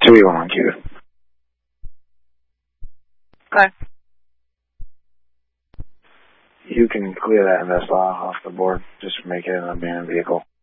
what you want, Cuba. Okay. You can clear that invest off the board. Just make it an abandoned vehicle.